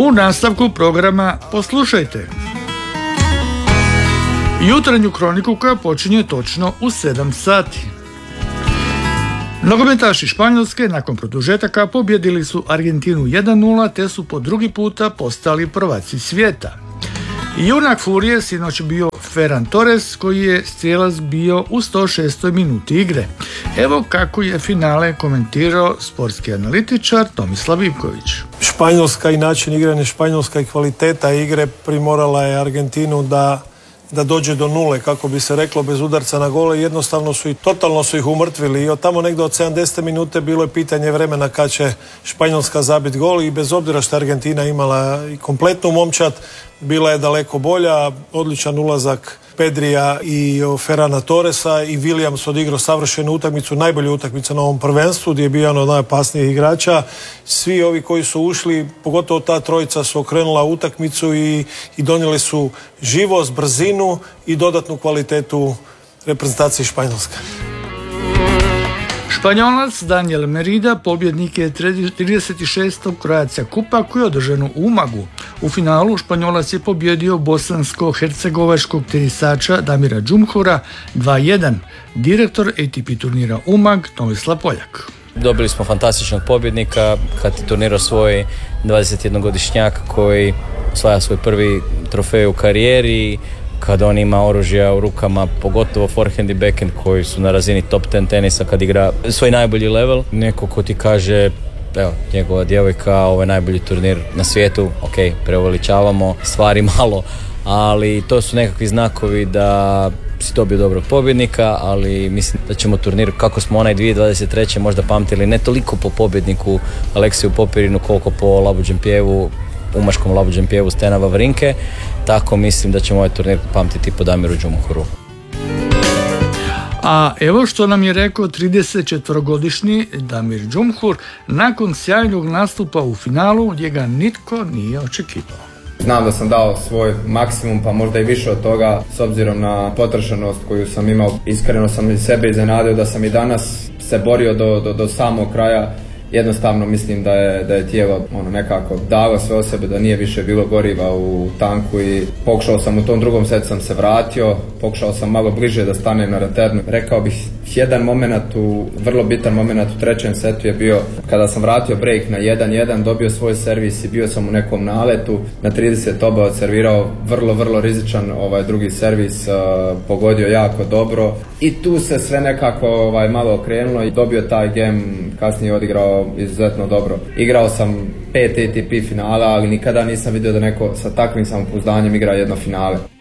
U nastavku programa poslušajte Jutarnju kroniku koja počinje točno u 7 sati. Nogometaši Španjolske nakon produžetaka pobjedili su Argentinu 1-0 te su po drugi puta postali prvaci svijeta. Junak Furije sinoć bio Ferran Torres koji je strijelac bio u 106. minuti igre. Evo kako je finale komentirao sportski analitičar Tomislav Ivković. Španjolska i način igranja, Španjolska i kvaliteta igre primorala je Argentinu da dođe do nule, kako bi se reklo, bez udarca na gole. Jednostavno totalno su ih umrtvili i od tamo negdje od 70. minute bilo je pitanje vremena kad će Španjolska zabiti gol i bez obzira što Argentina imala i kompletnu momčad, bila je daleko bolja, odličan ulazak Pedrija i Ferrana Torresa i Williams odigrao savršenu utakmicu, najbolju utakmicu na ovom prvenstvu gdje je bio jedan od najopasnijih igrača. Svi ovi koji su ušli, pogotovo ta trojica, su okrenula utakmicu i donijeli su živost, brzinu i dodatnu kvalitetu reprezentacije Španjolske. Španjolac Daniel Merida pobjednik je 36. Croatia Kupa koji je održan u Umagu. U finalu Španjolac je pobjedio bosansko-hercegovačkog tenisača Damira Džumhura 2-1. Direktor ATP turnira Umag Tomislav Poljak. Dobili smo fantastičnog pobjednika kad je turnirao svoj 21-godišnjak koji osvaja svoj prvi trofej u karijeri, kad on ima oružja u rukama, pogotovo forehand i backhand koji su na razini top 10 tenisa kad igra svoj najbolji level. Neko ko ti kaže, evo, njegova djevojka, ovo je najbolji turnir na svijetu, ok, preuveličavamo stvari malo, ali to su nekakvi znakovi da si dobio dobrog pobjednika, ali mislim da ćemo turnir, kako smo onaj 2023. možda pamtili, ne toliko po pobjedniku Aleksiju Popirinu koliko po labuđem pjevu, umaškom labuđem pjevu Stena Wawrinke, tako mislim da ćemo ovaj turnir pamtiti po Damiru Džumhuru. A evo što nam je rekao 34-godišnji Damir Džumhur nakon sjajnog nastupa u finalu gdje ga nitko nije očekivao. Znam da sam dao svoj maksimum, pa možda i više od toga, s obzirom na potrošenost koju sam imao. Iskreno sam i sebe iznenadio da sam i danas se borio do samog kraja. Jednostavno mislim da je tijelo nekako dalo sve od sebe, da nije više bilo goriva u tanku i pokušao sam u tom drugom setu, sam se vratio, pokušao sam malo bliže da stanem na returnu. Rekao bih jedan moment, vrlo bitan moment u trećem setu je bio kada sam vratio break na 1-1, dobio svoj servis i bio sam u nekom naletu, na 30 oba odservirao vrlo rizičan drugi servis, pogodio jako dobro i tu se sve nekako malo okrenulo i dobio taj game, kasnije odigrao izuzetno dobro. Igrao sam 5 ATP finala, ali nikada nisam vidio da neko sa takvim samopouzdanjem igra jedno finale.